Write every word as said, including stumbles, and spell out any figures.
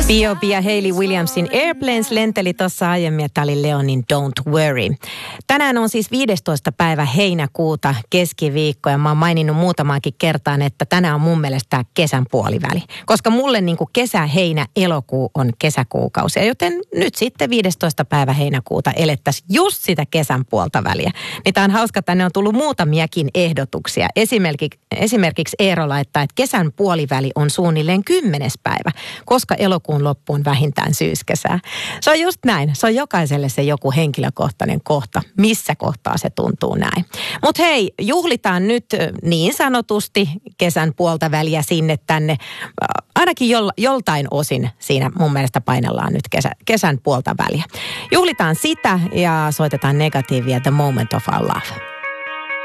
B O B ja Hayley Williamsin Airplanes lenteli tuossa aiemmin ja tämä oli Leonin Don't Worry. Tänään on siis viidestoista päivä heinäkuuta, keskiviikko, ja mä oon maininnut muutamaankin kertaan, että tänään on mun mielestä kesän puoliväli. Koska mulle niin kuin kesä, heinä, elokuu on kesäkuukausia, joten nyt sitten viidestoista päivä heinäkuuta elettäisiin just sitä kesän puolta väliä. Niin tää on hauska, että tänne on tullut muutamiakin ehdotuksia. Esimerkiksi, esimerkiksi Eero laittaa, että kesän puoliväli on suunnilleen kymmenes päivä, koska elokuun loppuun vähintään syyskesää. Se on just näin. Se on jokaiselle se joku henkilökohtainen kohta, missä kohtaa se tuntuu näin. Mutta hei, juhlitaan nyt niin sanotusti kesän puolta väliä sinne tänne. Ainakin jol, joltain osin siinä mun mielestä painellaan nyt kesä, kesän puolta väliä. Juhlitaan sitä ja soitetaan Negatiivia The Moment of Our Love.